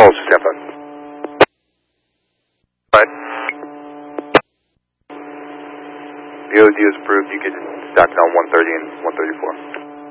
Pulse, stand by. Right. DOD is approved. You can stack down 130 and 134.